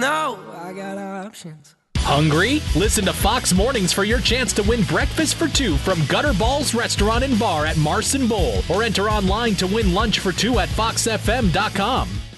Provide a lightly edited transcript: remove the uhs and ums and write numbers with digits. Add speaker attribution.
Speaker 1: know I got options.
Speaker 2: Hungry? Listen to Fox Mornings for your chance to win breakfast for two from Gutter Balls Restaurant and Bar at Marson Bowl, or enter online to win lunch for two at foxfm.com.